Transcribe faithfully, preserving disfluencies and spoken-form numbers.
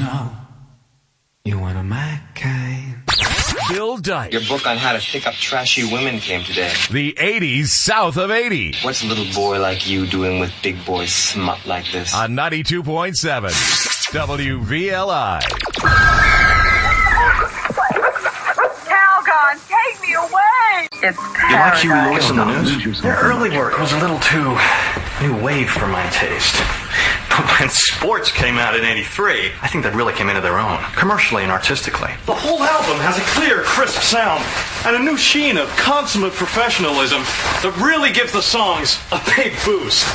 know you're one of my kind. Bill Deich. Your book on how to pick up trashy women came today. The eighties south of eighty. What's a little boy like you doing with big boy smut like this? On ninety-two point seven W V L I. Calgon, take me away! It's paradise. You like Huey Lewis in the news? Their early work was a little too new wave for my taste. But when sports came out in eighty-three, I think they really came into their own, commercially and artistically. The whole album has a clear, crisp sound and a new sheen of consummate professionalism that really gives the songs a big boost.